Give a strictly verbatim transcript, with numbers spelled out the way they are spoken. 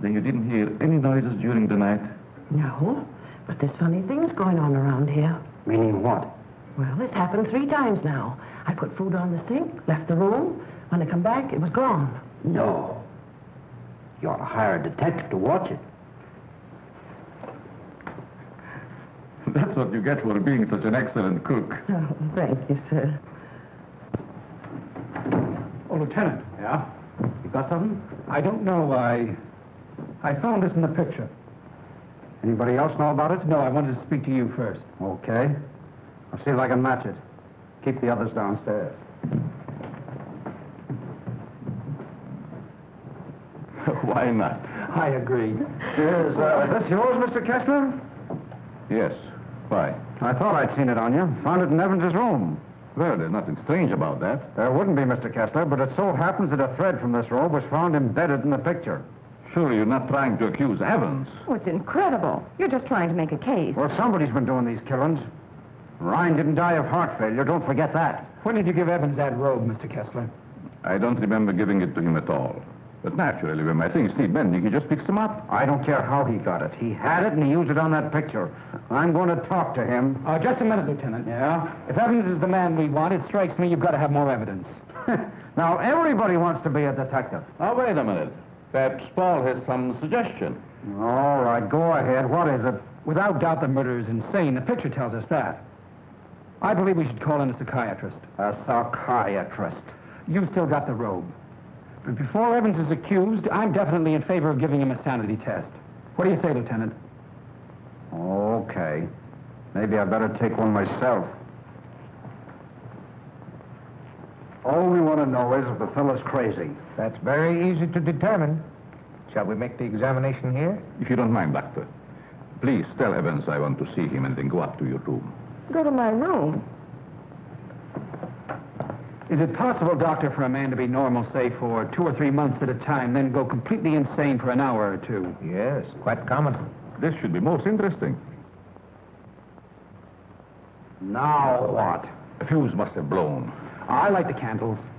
Then you didn't hear any noises during the night? No, but there's funny things going on around here. Meaning what? Well, it's happened three times now. I put food on the sink, left the room. When I come back, it was gone. No. You ought to hire a detective to watch it. That's what you get for being such an excellent cook. Oh, thank you, sir. Oh, Lieutenant. Yeah? You got something? I don't know. I... I found this in the picture. Anybody else know about it? No, I wanted to speak to you first. Okay. I'll see if I can match it. Keep the others downstairs. Why not? I agree. Is uh, this yours, Mister Kessler? Yes. Why? I thought I'd seen it on you. Found it in Evans's room. Well, there's nothing strange about that. There wouldn't be, Mister Kessler, but it so happens that a thread from this robe was found embedded in the picture. Surely you're not trying to accuse Evans. Oh, it's incredible. You're just trying to make a case. Well, somebody's been doing these killings. Ryan didn't die of heart failure. Don't forget that. When did you give Evans that robe, Mister Kessler? I don't remember giving it to him at all. But naturally, when my things need mending, he just picks them up. I don't care how he got it. He had it, and he used it on that picture. I'm going to talk to him. Uh, just a minute, Lieutenant. Yeah? If Evans is the man we want, it strikes me you've got to have more evidence. Now, everybody wants to be a detective. Now, wait a minute. Perhaps Paul has some suggestion. All right, go ahead. What is it? Without doubt, the murder is insane. The picture tells us that. I believe we should call in a psychiatrist. A psychiatrist. You've still got the robe. But before Evans is accused, I'm definitely in favor of giving him a sanity test. What do you say, Lieutenant? Okay. Maybe I better take one myself. All we want to know is if the fellow's crazy. That's very easy to determine. Shall we make the examination here? If you don't mind, Doctor. Please tell Evans I want to see him and then go up to your room. Go to my room. Is it possible, Doctor, for a man to be normal, say, for two or three months at a time, then go completely insane for an hour or two? Yes, quite common. This should be most interesting. Now what? The fuse must have blown. I light the candles.